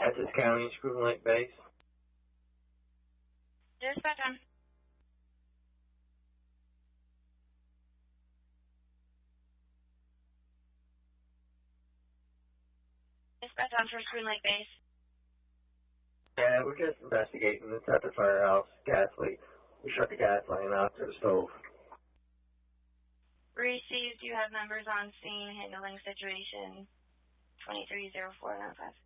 Essex County, Spruce Lake Base. Dispatch on. Dispatch on for Spruce Lake Base. Yeah, we're just investigating. It's at the firehouse, gas leak. We shut the gas line off to the stove. Received. You have members on scene handling situation 230495.